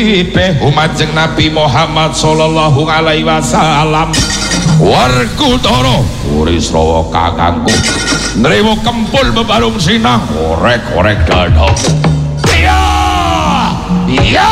habibih humajeng Nabi Muhammad sallallahu alaihi wasallam Werkudara Urisrawa kakangku nrewa kempul bebarung sinang korek-korek dadhaku iya iya